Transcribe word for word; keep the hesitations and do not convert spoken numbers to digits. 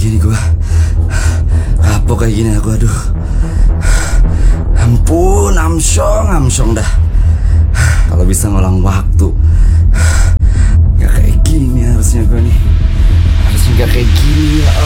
gini gua. Kapok kayak gini aku, aduh. Ampun, amsyong, amsyong dah. Kalau bisa ngulang waktu,